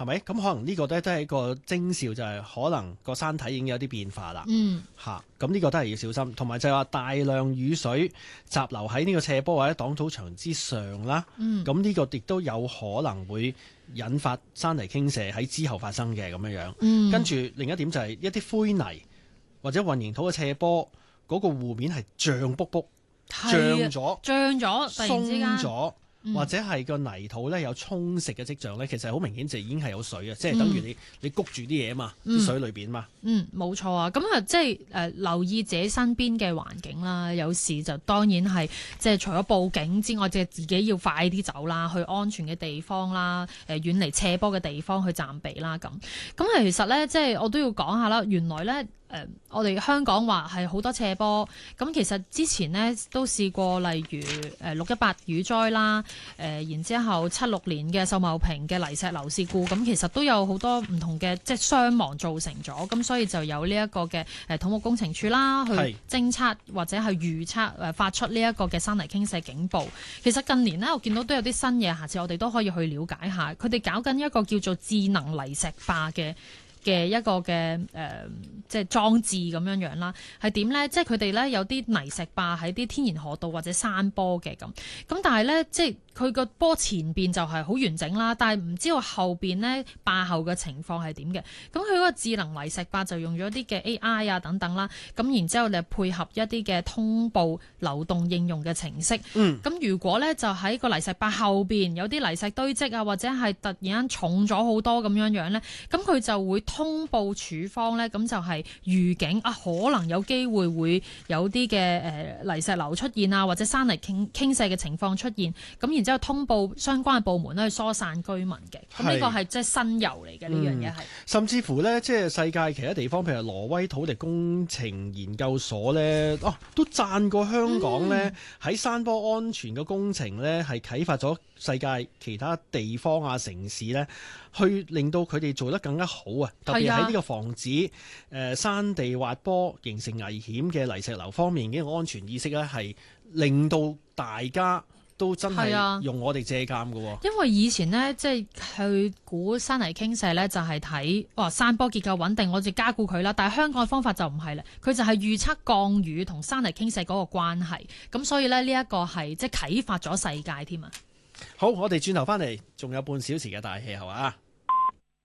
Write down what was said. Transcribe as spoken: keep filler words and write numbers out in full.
係咪？咁可能呢個都都係一個徵兆，就係可能個山體已經有啲變化啦。 嗯， 嚇，咁呢個都係要小心。同埋就係話大量雨水雜留喺呢個斜坡或者擋土牆之上啦。 嗯， 咁呢個亦都有可能會引發山泥傾瀉喺之後發生嘅咁樣樣。 嗯， 跟住另一點就係一啲灰泥或者混凝土嘅斜坡嗰、嗰個湖面係脹卜卜、脹咗、 脹咗、突然之間鬆咗。 嗯、 或者係個泥土咧有沖蝕嘅跡象咧，其實好明顯就已經係有水嘅，嗯、即係等於你你谷住啲嘢啊嘛，啲、嗯、水裏邊嘛。 嗯，冇錯啊。咁啊，即係誒留意自己身邊嘅環境啦。有時就當然係即係除咗報警之外，即係自己要快啲走啦，去安全嘅地方啦，誒遠離斜坡嘅地方去暫避啦。咁咁其實咧，即係我都要講下啦。原來咧。誒、呃，我哋香港話係好多斜坡，咁其實之前呢都試過，例如誒六一八雨災啦，誒、呃、然之後七六年嘅秀茂坪嘅泥石流事故，咁其實都有好多唔同嘅即係傷亡造成咗，咁所以就有呢一個嘅誒土木工程處啦，去偵測或者係預測誒發出呢一個嘅山泥傾瀉警報。其實近年呢，我見到都有啲新嘢，下次我哋都可以去了解下，佢哋搞緊一個叫做智能泥石壩嘅。嘅一個嘅誒、呃，即係裝置咁樣樣啦，係點咧？即係佢哋咧有啲泥石壩喺啲天然河道或者山坡嘅咁，咁但係咧即係佢個坡前邊就係好完整啦，但係唔知道後邊咧壩後嘅情況係點嘅。咁佢嗰個智能泥石壩就用咗啲嘅 A I 啊等等啦，咁然之後你配合一啲嘅通報流動應用嘅程式。嗯。咁如果咧就喺個泥石壩後邊有啲泥石堆積啊，或者係突然間重咗好多咁樣樣咧，咁佢就會通報處方咧，咁就係預警啊，可能有機會會有啲嘅誒泥石流出現啊，或者山泥傾傾瀉嘅情況出現，咁然之後通報相關嘅部門咧去疏散居民嘅。咁呢個係即係新猷嚟嘅呢樣嘢係。 甚至乎咧，即係世界其他地方，譬如挪威土地工程研究所咧，哦、啊、都讚過香港咧喺、嗯、山坡安全嘅工程咧，係啟發咗世界其他地方啊城市咧，去令到佢哋做得更加好啊！特別喺呢個防止誒、呃、山地滑坡形成危險嘅泥石流方面嘅安全意識咧，係令到大家都真係用我哋借鑑嘅。 因為以前呢，即係去估山泥傾瀉咧，就係睇哇山坡結構穩定，我哋加固佢啦。但係香港嘅方法就唔係啦，佢就係預測降雨同山泥傾瀉嗰個關係。咁所以咧，呢一個係即係啟發咗世界添啊！ 好，我哋轉頭翻嚟，仲有半小時嘅大氣候啊！